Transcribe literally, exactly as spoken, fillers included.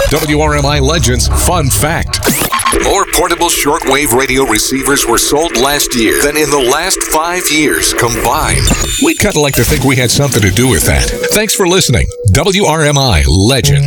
W R M I Legends Fun Fact. More portable shortwave radio receivers were sold last year than in the last five years combined. We'd kind of like to think we had something to do with that. Thanks for listening. W R M I Legends.